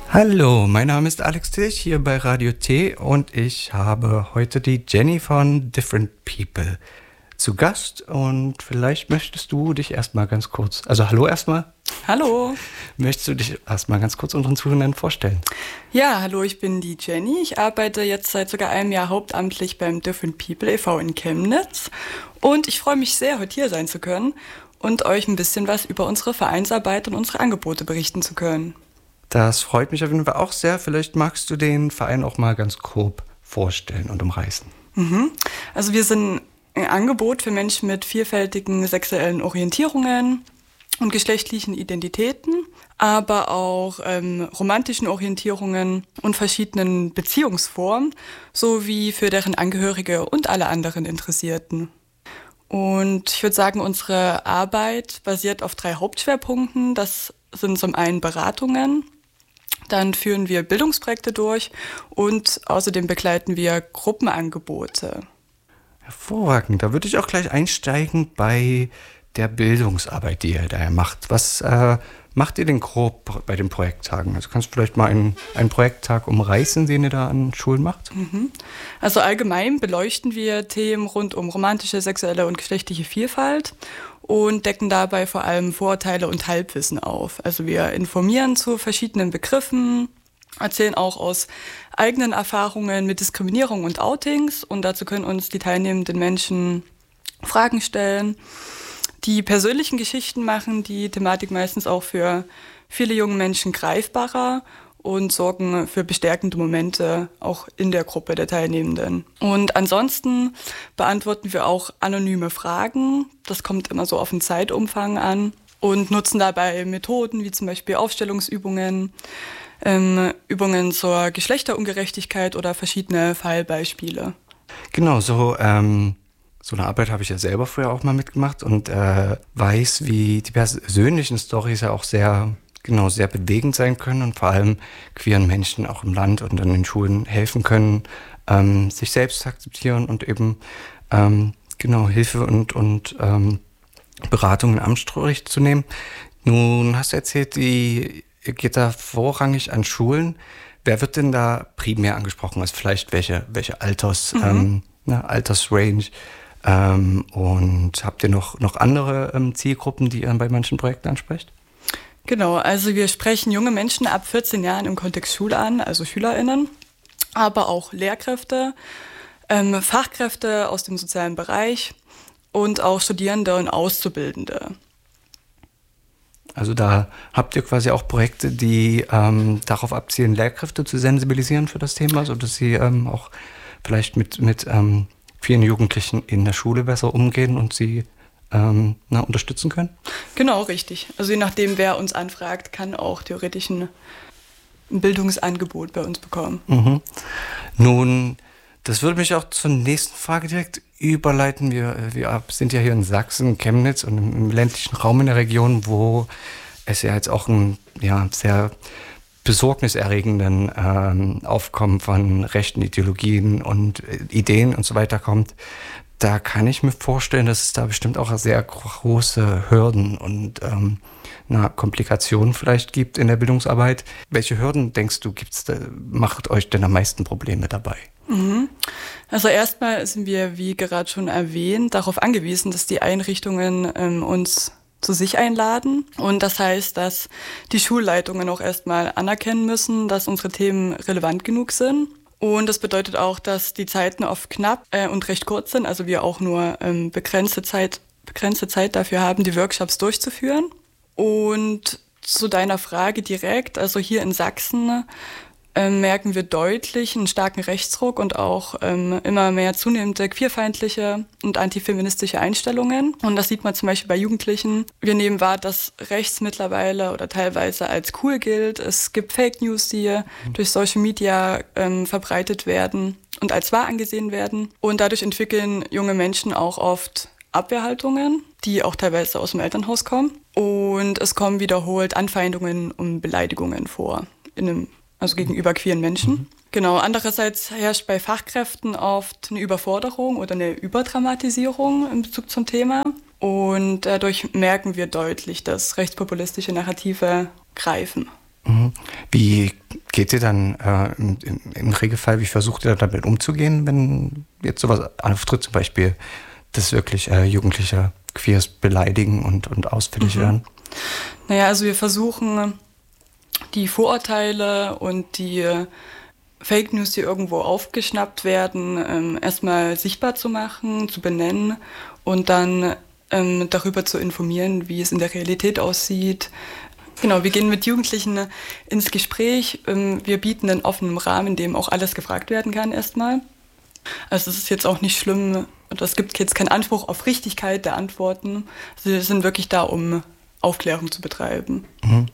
Hallo, mein Name ist Alex Tilch hier bei Radio T und ich habe heute die Jenny von Different People zu Gast und vielleicht möchtest du dich erstmal ganz kurz, also hallo erstmal. Hallo. Möchtest du dich erstmal ganz kurz unseren Zuhörern vorstellen? Ja, hallo, ich bin die Jenny. Ich arbeite jetzt seit sogar einem Jahr hauptamtlich beim Different People e.V. in Chemnitz und ich freue mich sehr, heute hier sein zu können und euch ein bisschen was über unsere Vereinsarbeit und unsere Angebote berichten zu können. Das freut mich auf jeden Fall auch sehr. Vielleicht magst du den Verein auch mal ganz grob vorstellen und umreißen. Also wir sind ein Angebot für Menschen mit vielfältigen sexuellen Orientierungen und geschlechtlichen Identitäten, aber auch romantischen Orientierungen und verschiedenen Beziehungsformen, sowie für deren Angehörige und alle anderen Interessierten. Und ich würde sagen, unsere Arbeit basiert auf 3 Hauptschwerpunkten. Das sind zum einen Beratungen, dann führen wir Bildungsprojekte durch und außerdem begleiten wir Gruppenangebote. Hervorragend, da würde ich auch gleich einsteigen bei der Bildungsarbeit, die ihr da macht. Was macht ihr denn grob bei den Projekttagen? Also kannst du vielleicht mal einen Projekttag umreißen, den ihr da an Schulen macht? Also allgemein beleuchten wir Themen rund um romantische, sexuelle und geschlechtliche Vielfalt und decken dabei vor allem Vorurteile und Halbwissen auf. Also wir informieren zu verschiedenen Begriffen, erzählen auch aus eigenen Erfahrungen mit Diskriminierung und Outings und dazu können uns die teilnehmenden Menschen Fragen stellen. Die persönlichen Geschichten machen die Thematik meistens auch für viele junge Menschen greifbarer und sorgen für bestärkende Momente auch in der Gruppe der Teilnehmenden. Und ansonsten beantworten wir auch anonyme Fragen. Das kommt immer so auf den Zeitumfang an und nutzen dabei Methoden wie zum Beispiel Aufstellungsübungen, Übungen zur Geschlechterungerechtigkeit oder verschiedene Fallbeispiele. Genau, so eine Arbeit habe ich ja selber früher auch mal mitgemacht und weiß, wie die persönlichen Storys ja auch sehr bewegend sein können und vor allem queeren Menschen auch im Land und an den Schulen helfen können, sich selbst zu akzeptieren und eben Hilfe und Beratung in Anspruch zu nehmen. Nun hast du erzählt, ihr geht da vorrangig an Schulen. Wer wird denn da primär angesprochen? Also vielleicht welche Altersrange? Und habt ihr noch andere Zielgruppen, die ihr bei manchen Projekten ansprecht? Genau, also wir sprechen junge Menschen ab 14 Jahren im Kontext Schule an, also SchülerInnen, aber auch Lehrkräfte, Fachkräfte aus dem sozialen Bereich und auch Studierende und Auszubildende. Also da habt ihr quasi auch Projekte, die darauf abzielen, Lehrkräfte zu sensibilisieren für das Thema, sodass sie auch vielleicht mit vielen Jugendlichen in der Schule besser umgehen und sie unterstützen können? Genau, richtig. Also je nachdem, wer uns anfragt, kann auch theoretisch ein Bildungsangebot bei uns bekommen. Nun, das würde mich auch zur nächsten Frage direkt überleiten. Wir sind ja hier in Sachsen, Chemnitz und im ländlichen Raum in der Region, wo es ja jetzt auch ein sehr besorgniserregenden Aufkommen von rechten Ideologien und Ideen und so weiter kommt. Da kann ich mir vorstellen, dass es da bestimmt auch sehr große Hürden und Komplikationen vielleicht gibt in der Bildungsarbeit. Welche Hürden, denkst du, macht euch denn am meisten Probleme dabei? Also erstmal sind wir, wie gerade schon erwähnt, darauf angewiesen, dass die Einrichtungen uns zu sich einladen. Und das heißt, dass die Schulleitungen auch erstmal anerkennen müssen, dass unsere Themen relevant genug sind. Und das bedeutet auch, dass die Zeiten oft knapp und recht kurz sind, also wir auch nur begrenzte Zeit dafür haben, die Workshops durchzuführen. Und zu deiner Frage direkt, also hier in Sachsen merken wir deutlich einen starken Rechtsruck und auch immer mehr zunehmende queerfeindliche und antifeministische Einstellungen. Und das sieht man zum Beispiel bei Jugendlichen. Wir nehmen wahr, dass rechts mittlerweile oder teilweise als cool gilt. Es gibt Fake News, die durch Social Media verbreitet werden und als wahr angesehen werden. Und dadurch entwickeln junge Menschen auch oft Abwehrhaltungen, die auch teilweise aus dem Elternhaus kommen. Und es kommen wiederholt Anfeindungen und Beleidigungen vor, also gegenüber queeren Menschen. Genau, andererseits herrscht bei Fachkräften oft eine Überforderung oder eine Überdramatisierung in Bezug zum Thema. Und dadurch merken wir deutlich, dass rechtspopulistische Narrative greifen. Wie geht ihr dann im Regelfall, wie versucht ihr damit umzugehen, wenn jetzt sowas auftritt, zum Beispiel, dass wirklich Jugendliche Queers beleidigen und ausfällig werden? Naja, also wir versuchen, die Vorurteile und die Fake News, die irgendwo aufgeschnappt werden, erstmal sichtbar zu machen, zu benennen und dann darüber zu informieren, wie es in der Realität aussieht. Genau, wir gehen mit Jugendlichen ins Gespräch. Wir bieten einen offenen Rahmen, in dem auch alles gefragt werden kann erstmal. Also es ist jetzt auch nicht schlimm, es gibt jetzt keinen Anspruch auf Richtigkeit der Antworten. Also wir sind wirklich da, um Aufklärung zu betreiben.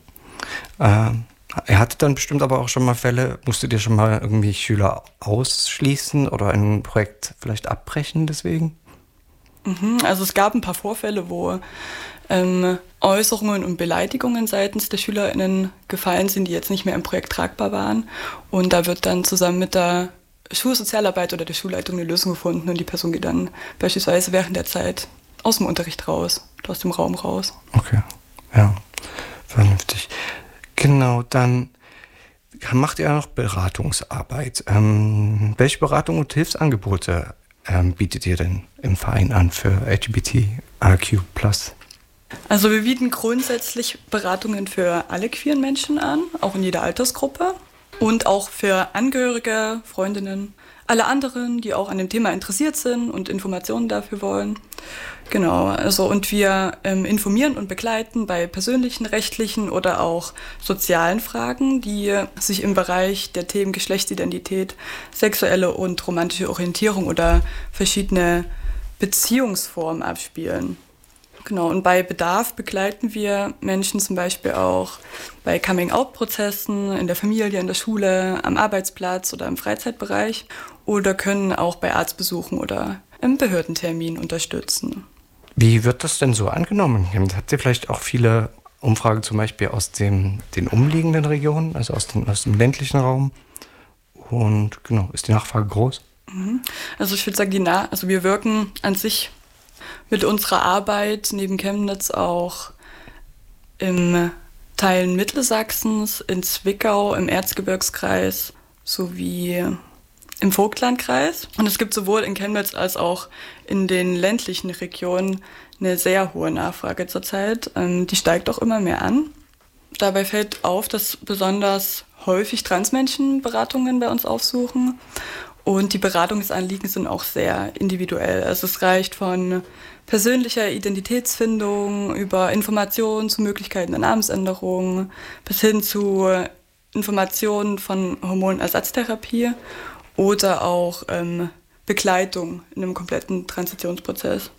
Er hatte dann bestimmt aber auch schon mal Fälle, musstet ihr schon mal irgendwie Schüler ausschließen oder ein Projekt vielleicht abbrechen deswegen? Also es gab ein paar Vorfälle, wo Äußerungen und Beleidigungen seitens der SchülerInnen gefallen sind, die jetzt nicht mehr im Projekt tragbar waren. Und da wird dann zusammen mit der Schulsozialarbeit oder der Schulleitung eine Lösung gefunden und die Person geht dann beispielsweise während der Zeit aus dem Unterricht raus, aus dem Raum raus. Okay, ja, vernünftig. Genau, dann macht ihr noch Beratungsarbeit. Welche Beratung und Hilfsangebote bietet ihr denn im Verein an für LGBTIQ+? Also wir bieten grundsätzlich Beratungen für alle queeren Menschen an, auch in jeder Altersgruppe und auch für Angehörige, Freundinnen, alle anderen, die auch an dem Thema interessiert sind und Informationen dafür wollen. Genau, also und wir informieren und begleiten bei persönlichen, rechtlichen oder auch sozialen Fragen, die sich im Bereich der Themen Geschlechtsidentität, sexuelle und romantische Orientierung oder verschiedene Beziehungsformen abspielen. Genau, und bei Bedarf begleiten wir Menschen zum Beispiel auch bei Coming-out-Prozessen in der Familie, in der Schule, am Arbeitsplatz oder im Freizeitbereich oder können auch bei Arztbesuchen oder im Behördentermin unterstützen. Wie wird das denn so angenommen? Habt ihr vielleicht auch viele Umfragen zum Beispiel aus den umliegenden Regionen, also aus dem ländlichen Raum? Und genau, ist die Nachfrage groß? Also ich würde sagen, wir wirken an sich mit unserer Arbeit neben Chemnitz auch im Teilen Mittelsachsens, in Zwickau, im Erzgebirgskreis sowie im Vogtlandkreis. Und es gibt sowohl in Chemnitz als auch in den ländlichen Regionen eine sehr hohe Nachfrage zurzeit. Die steigt auch immer mehr an. Dabei fällt auf, dass besonders häufig Transmenschen Beratungen bei uns aufsuchen. Und die Beratungsanliegen sind auch sehr individuell. Also es reicht von persönlicher Identitätsfindung über Informationen zu Möglichkeiten der Namensänderung bis hin zu Informationen von Hormonersatztherapie oder auch Begleitung in einem kompletten Transitionsprozess.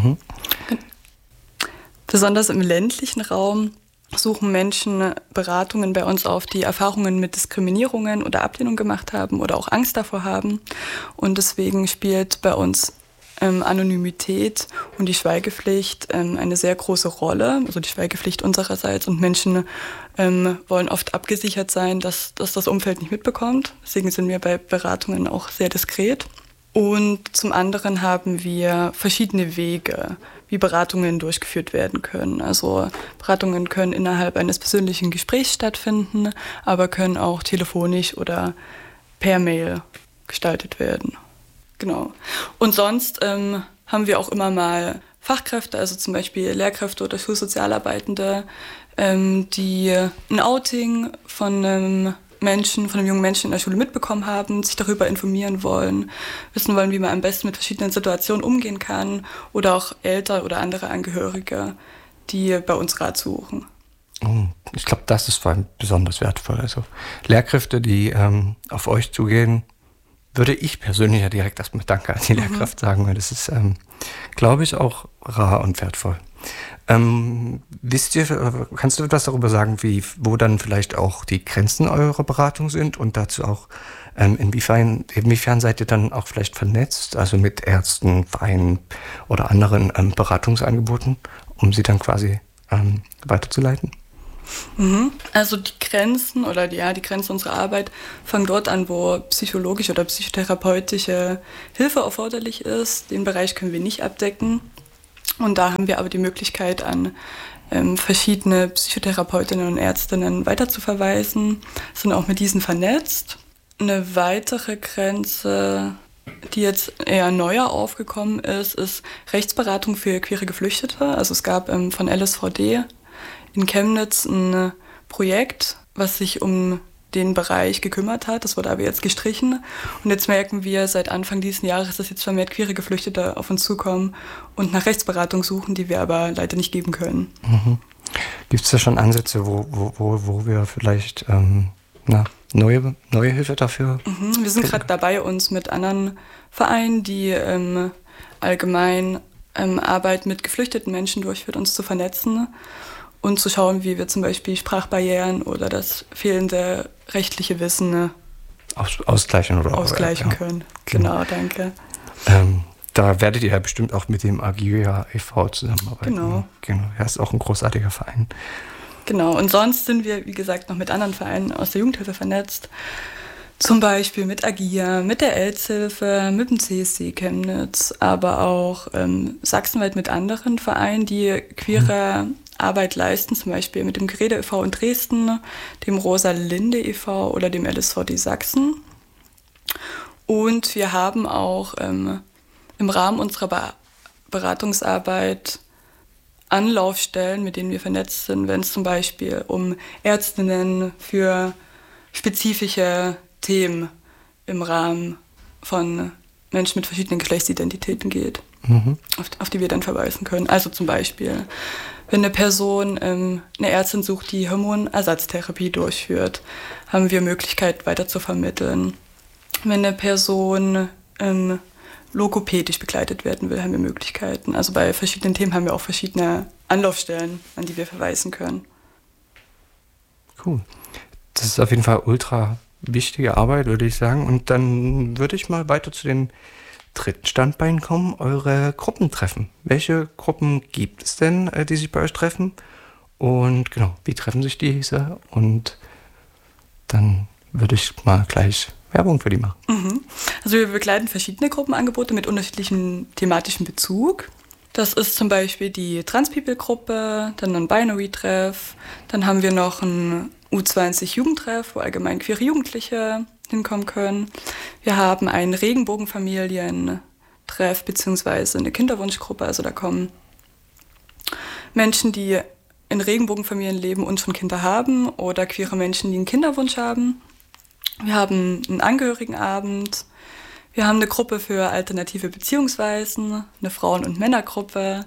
Besonders im ländlichen Raum suchen Menschen Beratungen bei uns auf, die Erfahrungen mit Diskriminierungen oder Ablehnung gemacht haben oder auch Angst davor haben. Und deswegen spielt bei uns Anonymität und die Schweigepflicht eine sehr große Rolle, also die Schweigepflicht unsererseits. Und Menschen wollen oft abgesichert sein, dass das Umfeld nicht mitbekommt. Deswegen sind wir bei Beratungen auch sehr diskret. Und zum anderen haben wir verschiedene Wege, wie Beratungen durchgeführt werden können. Also Beratungen können innerhalb eines persönlichen Gesprächs stattfinden, aber können auch telefonisch oder per Mail gestaltet werden. Genau. Und sonst haben wir auch immer mal Fachkräfte, also zum Beispiel Lehrkräfte oder Schulsozialarbeitende, die ein Outing von einem jungen Menschen in der Schule mitbekommen haben, sich darüber informieren wollen, wissen wollen, wie man am besten mit verschiedenen Situationen umgehen kann oder auch Eltern oder andere Angehörige, die bei uns Rat suchen. Ich glaube, das ist vor allem besonders wertvoll. Also Lehrkräfte, die auf euch zugehen, würde ich persönlich ja direkt erstmal Danke an die Lehrkraft sagen, weil das ist, glaube ich, auch rar und wertvoll. Kannst du etwas darüber sagen, wo dann vielleicht auch die Grenzen eurer Beratung sind und dazu auch, inwiefern seid ihr dann auch vielleicht vernetzt, also mit Ärzten, Vereinen oder anderen Beratungsangeboten, um sie dann quasi weiterzuleiten? Also die Grenzen die Grenzen unserer Arbeit fangen dort an, wo psychologische oder psychotherapeutische Hilfe erforderlich ist. Den Bereich können wir nicht abdecken. Und da haben wir aber die Möglichkeit, an verschiedene Psychotherapeutinnen und Ärztinnen weiterzuverweisen, sind auch mit diesen vernetzt. Eine weitere Grenze, die jetzt eher neuer aufgekommen ist, ist Rechtsberatung für queere Geflüchtete. Also es gab von LSVD in Chemnitz ein Projekt, was sich um den Bereich gekümmert hat. Das wurde aber jetzt gestrichen. Und jetzt merken wir seit Anfang dieses Jahres, dass jetzt vermehrt queere Geflüchtete auf uns zukommen und nach Rechtsberatung suchen, die wir aber leider nicht geben können. Mhm. Gibt es da schon Ansätze, wo wir vielleicht neue Hilfe dafür? Wir sind gerade dabei, uns mit anderen Vereinen, die allgemein Arbeit mit geflüchteten Menschen durchführt, uns zu vernetzen und zu schauen, wie wir zum Beispiel Sprachbarrieren oder das fehlende rechtliche Wissen ausgleichen können. Genau, danke. Da werdet ihr ja bestimmt auch mit dem Agia e.V. zusammenarbeiten. Genau. Ja, ist auch ein großartiger Verein. Genau, und sonst sind wir, wie gesagt, noch mit anderen Vereinen aus der Jugendhilfe vernetzt. Zum Beispiel mit Agia, mit der ELZ-Hilfe, mit dem CSC Chemnitz, aber auch sachsenweit mit anderen Vereinen, die queere Arbeit leisten, zum Beispiel mit dem Gerede e.V. in Dresden, dem Rosa-Linde e.V. oder dem LSVD Sachsen. Und wir haben auch im Rahmen unserer Beratungsarbeit Anlaufstellen, mit denen wir vernetzt sind, wenn es zum Beispiel um Ärztinnen für spezifische Themen im Rahmen von Menschen mit verschiedenen Geschlechtsidentitäten geht, auf die wir dann verweisen können. Also zum Beispiel, wenn eine Person eine Ärztin sucht, die Hormonersatztherapie durchführt, haben wir Möglichkeit weiter zu vermitteln. Wenn eine Person logopädisch begleitet werden will, haben wir Möglichkeiten. Also bei verschiedenen Themen haben wir auch verschiedene Anlaufstellen, an die wir verweisen können. Cool. Das ist auf jeden Fall ultra wichtige Arbeit, würde ich sagen. Und dann würde ich mal weiter zu dem dritten Standbein kommen, eure Gruppentreffen. Welche Gruppen gibt es denn, die sich bei euch treffen? Und genau, wie treffen sich diese? Und dann würde ich mal gleich Werbung für die machen. Also wir begleiten verschiedene Gruppenangebote mit unterschiedlichem thematischen Bezug. Das ist zum Beispiel die Trans-People-Gruppe, dann ein Binary-Treff, dann haben wir noch ein U20-Jugendtreff, wo allgemein queere Jugendliche hinkommen können. Wir haben einen Regenbogenfamilien-Treff beziehungsweise eine Kinderwunschgruppe, also da kommen Menschen, die in Regenbogenfamilien leben und schon Kinder haben oder queere Menschen, die einen Kinderwunsch haben. Wir haben einen Angehörigenabend, wir haben eine Gruppe für alternative Beziehungsweisen, eine Frauen- und Männergruppe,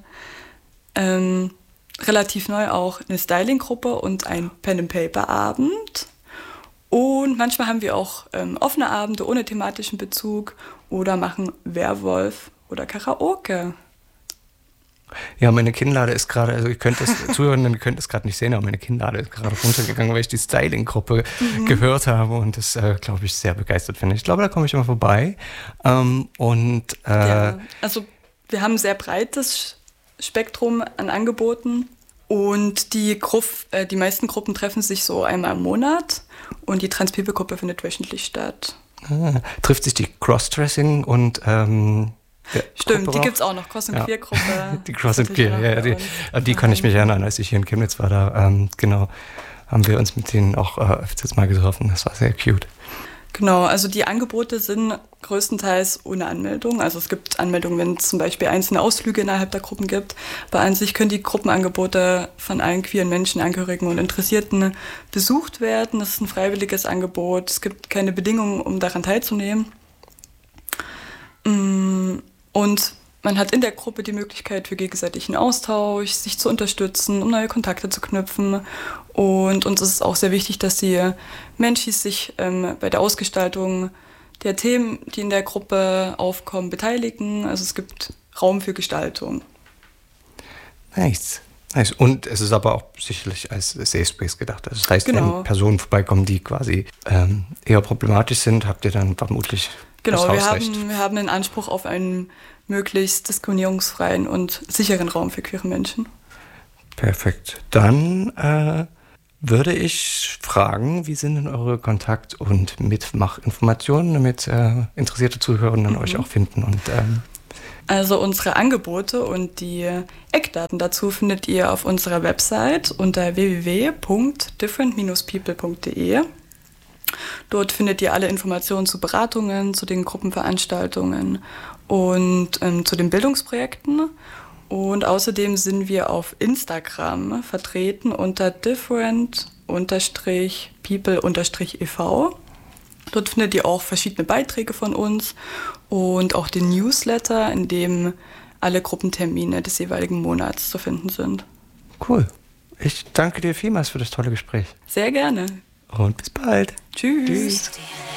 relativ neu auch eine Styling-Gruppe und ein Pen-and-Paper-Abend. Und manchmal haben wir auch offene Abende ohne thematischen Bezug oder machen Werwolf oder Karaoke. Ja, meine Kinnlade ist gerade, also ihr könnt es zuhören, ihr könnt es gerade nicht sehen, aber meine Kinnlade ist gerade runtergegangen, weil ich die Styling-Gruppe gehört habe und das, glaube ich, sehr begeistert finde. Ich glaube, da komme ich immer vorbei. Ja, also wir haben ein sehr breites Spektrum an Angeboten und die meisten Gruppen treffen sich so einmal im Monat und die Trans-People-Gruppe findet wöchentlich statt. Trifft sich die Crossdressing und Stimmt, die gibt es auch noch, Cross- und Queer-Gruppe. Die Cross- und Queer, ja, die kann ich mich erinnern, als ich hier in Chemnitz war, da genau, haben wir uns mit denen auch öfters mal getroffen, das war sehr cute. Genau, also die Angebote sind größtenteils ohne Anmeldung, also es gibt Anmeldungen, wenn es zum Beispiel einzelne Ausflüge innerhalb der Gruppen gibt, aber an sich können die Gruppenangebote von allen queeren Menschen, Angehörigen und Interessierten besucht werden, das ist ein freiwilliges Angebot, es gibt keine Bedingungen, um daran teilzunehmen. Und man hat in der Gruppe die Möglichkeit für gegenseitigen Austausch, sich zu unterstützen, um neue Kontakte zu knüpfen. Und uns ist es auch sehr wichtig, dass die Menschis sich bei der Ausgestaltung der Themen, die in der Gruppe aufkommen, beteiligen. Also es gibt Raum für Gestaltung. Nice. Und es ist aber auch sicherlich als Safe Space gedacht. Also das heißt, wenn Personen vorbeikommen, die quasi eher problematisch sind, habt ihr dann vermutlich Genau, wir haben einen Anspruch auf einen möglichst diskriminierungsfreien und sicheren Raum für queere Menschen. Perfekt. Dann würde ich fragen, wie sind denn eure Kontakt- und Mitmachinformationen, damit interessierte Zuhörerinnen euch auch finden und Also unsere Angebote und die Eckdaten dazu findet ihr auf unserer Website unter www.different-people.de. Dort findet ihr alle Informationen zu Beratungen, zu den Gruppenveranstaltungen und zu den Bildungsprojekten. Und außerdem sind wir auf Instagram vertreten unter different-people-ev. Dort findet ihr auch verschiedene Beiträge von uns und auch den Newsletter, in dem alle Gruppentermine des jeweiligen Monats zu finden sind. Cool. Ich danke dir vielmals für das tolle Gespräch. Sehr gerne. Und bis bald. Tschüss. Tschüss.